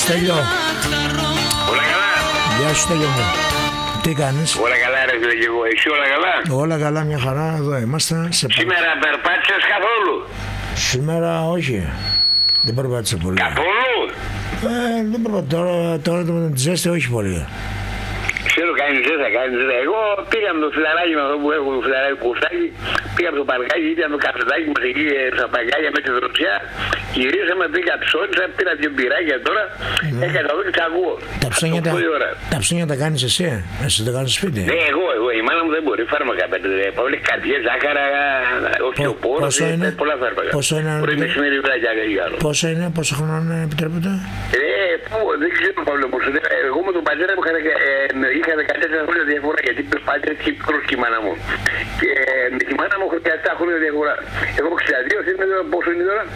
Στέλιο. Όλα καλά. Γεια σου Στέλιο μου. Τι κάνεις? Όλα καλά ρε φίλε και εγώ. Εσύ όλα καλά? Όλα καλά, μια χαρά, εδώ είμαστε. Σήμερα περπάτησες καθόλου? Σήμερα όχι. Δεν περπάτησα πολύ. Καθόλου? Δεν περπάτησα. Τώρα με τη ζέστη όχι πολύ. Ξέρω, κάνει ζέστα. Εγώ πήγα με το φιλαράκι με αυτό που έχω, το φιλαράκι κουστάκι, πήγα από το παρκάκι, ήταν το καφετάκι μας εκεί στα παγκάλια με τη δροσιά, γυρίσαμε, πήγα ψώνισα, πήρα δύο μπυράκια τώρα, έκανα εδώ και τα ακούω. Τα ψώνια τα κάνεις εσύ? Εσύ τα κάνεις σπίτι? Ναι, εγώ, η μάνα μου δεν μπορεί, φάρμακα πέντε, πολύ καρδιές, ζάχαρα, οστεοπόρος, πολλά φάρμακα. Πόσο είναι? Μπορεί μεσημέρι βράδια ή άλλο. Πόσο χρόνο επιτρέπετε? Δεν ξέρω Παύλο πως εγώ με τον πατέρα μου είχα 14 χρόνια διαφορά γιατί ο πατέρας είχε μικρός και η μάνα μου. Και με τη μάνα μου έχω 17 χρόνια διαφορά. Εγώ έχω 62, θυμάμαι πόσο είναι τώρα?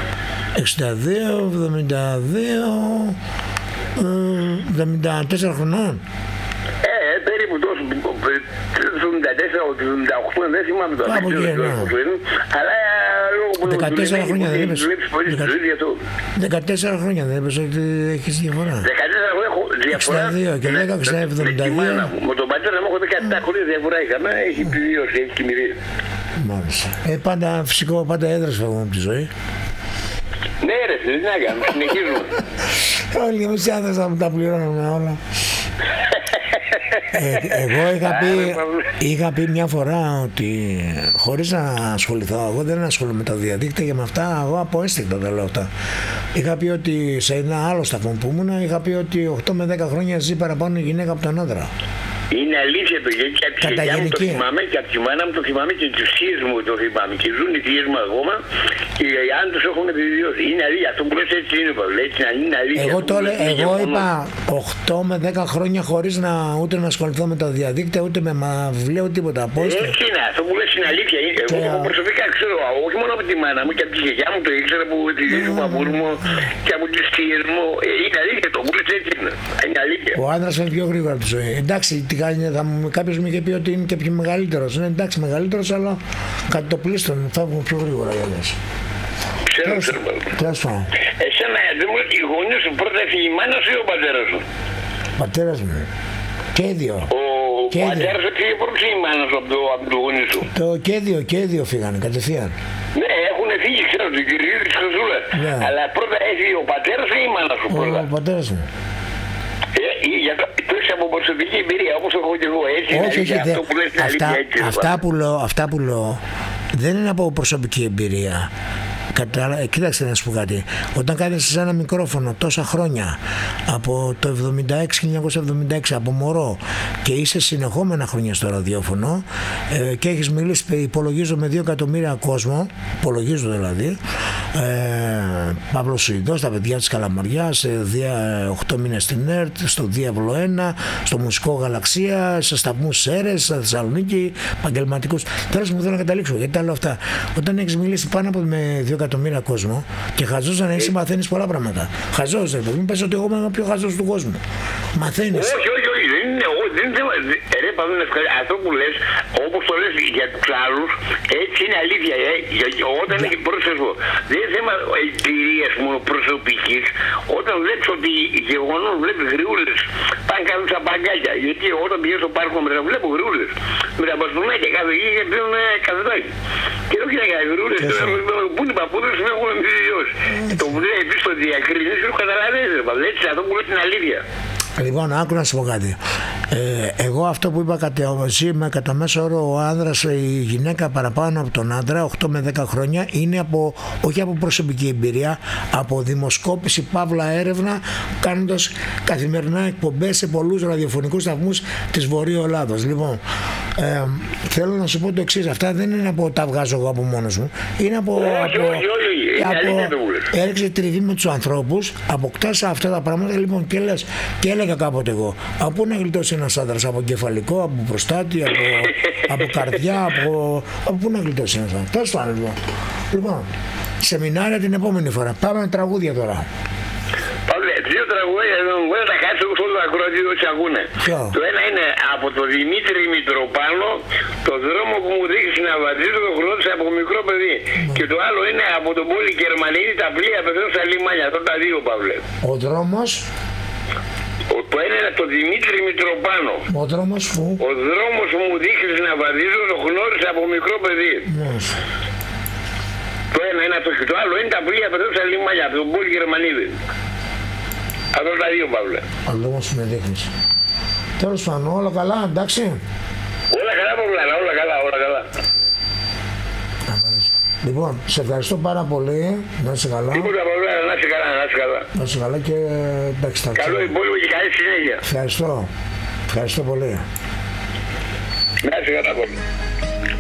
62, 74 χρονών. Περίπου τόσο, 74-78 δεν θυμάμαι τώρα. Κάπου εκεί, ναι. Αλλά λόγω που 14 χρόνια δεν είπες? 14 χρόνια δεν είπες ότι έχεις διαφορά? 14 χρόνια έχω διαφορά. 62 και 10, 72. Με τον πατέρα μου έχω 17 χρόνια διαφορά είχαμε, έχει επιβιώσει, έχει κοιμηθεί. Μάλιστα. Πάντα φυσικό, πάντα έδρας φεύγουμε από τη ζωή. Ναι ρε, τι να κάνουμε, συνεχίζουμε. Όλοι εμείς οι άντρες θα μου τα πληρώνουμε όλα. Εγώ είχα πει μια φορά ότι χωρίς να ασχοληθώ, εγώ δεν ασχολούμαι με τα διαδίκτυα και με αυτά, εγώ από αίσθηκτο τα λέω αυτά. Είχα πει ότι σε ένα άλλο σταθμό που ήμουν, είχα πει ότι 8 με 10 χρόνια ζει παραπάνω η γυναίκα από τον άντρα. Είναι αλήθεια το γιατί και από τη γιαγιά μου το θυμάμαι και από τη μάνα μου το θυμάμαι και τους θείες μου το θυμάμαι και ζουν οι θείες μου ακόμα και οι άντρες έχουν επιβιώσει. Είναι αλήθεια, αυτό που λες έτσι είναι Παύλο, έτσι είναι αλήθεια. Εγώ είπα 8 με 10 χρόνια χωρίς να ούτε να ασχοληθώ με τα διαδίκτυα ούτε με βιβλίο τίποτα. Έτσι είναι, αυτό που λες είναι αλήθεια. Εγώ προσωπικά ξέρω, όχι μόνο από τη μάνα μου και από τη γιαγιά μου το ήξερα που τη ζωή του παππούς μου και από τις θείες μου. Είναι αλήθεια το που λες έτσι είναι. Είναι αλήθεια. Ο άντρας είναι πιο γρήγορα από τη ζωή. Εντάξει, κάποιος μου είχε πει ότι είναι και πιο μεγαλύτερος. Ναι, εντάξει, μεγαλύτερος, αλλά κάτι το πλήστον φεύγουν πιο γρήγορα οι άλλες. Ξέρω. Εσένα, δεν μου οι γονείς σου πρώτα έφυγε η μάνα σου ή ο πατέρας σου? Πατέρας μου. Και οι δύο. Ο πατέρας σου έφυγε πρώτα ή η μάνα σου από το γονεί σου? Και οι δύο φύγανε κατευθείαν. Ναι, έχουν φύγει, ξέρω, την κυρία της Χρυσούλας. Αλλά πρώτα έφυγε ο πατέρας ή η μάνα σου πρώτα? Ο πατέρας μου. Για το από προσωπική εμπειρία, όπως έχω και εγώ, έτσι. Όχι, αυτό που λες, αυτά που λέω δεν είναι από προσωπική εμπειρία. Κοίταξε να σου πω κάτι. Όταν κάθεσαι σε ένα μικρόφωνο τόσα χρόνια, από το 1976 από μωρό και είσαι συνεχόμενα χρόνια στο ραδιόφωνο και έχεις μιλήσει, υπολογίζω, με 2 εκατομμύρια κόσμο, υπολογίζω δηλαδή, Παύλος Σουηδός, τα παιδιά της Καλαμαριάς, 8 μήνες στην ΕΡΤ, στο Διάβολο 1, στο Μουσικό Γαλαξία, σε σταθμούς Σέρες, στη Θεσσαλονίκη, επαγγελματικούς. Τέλος μου θέλω να καταλήξω, γιατί τα λέω αυτά. Όταν έχεις μιλήσει πάνω από με 2 εκατομμύρια κόσμο και χαζός να είσαι, μαθαίνεις πολλά πράγματα. Χαζός, μην πες ότι εγώ είμαι ο πιο χαζός του κόσμου. Μαθαίνεις. Όχι, δεν είναι εγώ, δεν θέλω. Ρε Παύλο, αυτό που λες, όπως το λες για τους άλλους, έτσι είναι αλήθεια. Όταν έχει πρόσφυγο, δεν είναι θέμα εμπειρίας μόνο προσωπικής. Όταν βλέπεις ότι γεγονός βλέπεις γριούλες, πάνε κάτω στα παγκάκια. Γιατί όταν πηγαίνω στο πάρκο μετά βλέπω γριούλες. Με τα μπαστούνάκια κάτω εκεί και πίνουν καφεδάκι. Και όχι να κάνει γριούλες, πού είναι οι παππούδες που έχουν επιβιώσει. Το που λέει επίσης το διακρίνεις, το καταλαβαίνεις. Έτσι, αυτό που λες είναι αλήθεια. Λοιπόν, άκου να σου πω κάτι. Εγώ αυτό που είπα, κατά μέσο όρο ο άνδρας, η γυναίκα παραπάνω από τον άντρα, 8 με 10 χρόνια, είναι όχι από προσωπική εμπειρία, από δημοσκόπηση, παύλα έρευνα, κάνοντας καθημερινά εκπομπές σε πολλούς ραδιοφωνικούς σταθμούς της Βορείου Ελλάδος. Λοιπόν, θέλω να σου πω το εξής, αυτά δεν είναι από τα βγάζω εγώ από μόνος μου, είναι από έριξε τριβή με τους ανθρώπους, αποκτάς αυτά τα πράγματα. Λοιπόν, και έλεγα κάποτε εγώ, από πού να γλιτώσει ένας άντρας, από κεφαλικό, από προστάτη, από καρδιά, από πού να γλιτώσει ένας άντρας. Τέλος πάντων, λοιπόν, σεμινάρια την επόμενη φορά. Πάμε με τραγούδια τώρα. Παύλε, 2 τραγούδια, δεν τα κάτσε εγώ στον ακροατή όσοι ακούνε. Ποιο? Το ένα είναι από το Δημήτρη Μητροπάνο, το δρόμο που μου δείχνει να βαδίζω το γνώρισα από μικρό παιδί. Και το άλλο είναι από τον Πόλη Γερμανίδη, τα πλοία πεθαίνουν στα λιμάνια. Αυτά τα δύο, Παύλε. Ο δρόμος. Το ένα είναι το Δημήτρη Μητροπάνο. Ο δρόμος που. Ο δρόμος που μου δείχνει να βαδίζω το γνώρισα από μικρό παιδί. Μάλιστα. Το ένα είναι αυτό και το άλλο είναι τα πλοία πεθαίνουν στα λιμάνια. Από τον Πόλη Γερμανίδη. Αυτά τα δύο, Παύλε. Ο δρόμος που με δείχνεις. Τέλος πάντων, όλα καλά, εντάξει. Όλα καλά, Παύλε, όλα καλά, όλα καλά. Λοιπόν, σε ευχαριστώ πάρα πολύ. Να είσαι καλά. Τίποτα, Παύλε, να είσαι καλά, να είσαι καλά. Να είσαι καλά και εντάξει, τα Καλό υπόλοιπο και καλή συνέχεια. Ευχαριστώ. Ευχαριστώ πολύ. Να είσαι καλά, Παύλε.